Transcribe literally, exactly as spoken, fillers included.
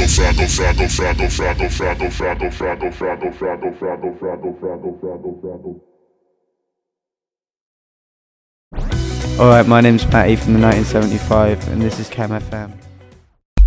Alright, my name's Matty from the nineteen seventy-five and this is Cam F M.